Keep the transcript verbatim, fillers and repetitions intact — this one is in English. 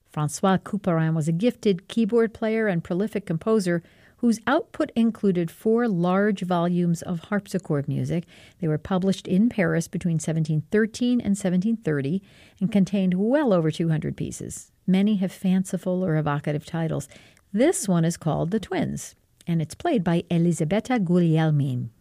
Francois Couperin was a gifted keyboard player and prolific composer whose output included four large volumes of harpsichord music. They were published in Paris between seventeen thirteen and seventeen thirty and contained well over two hundred pieces. Many have fanciful or evocative titles. This one is called The Twins, and it's played by Elisabetta Guglielmin.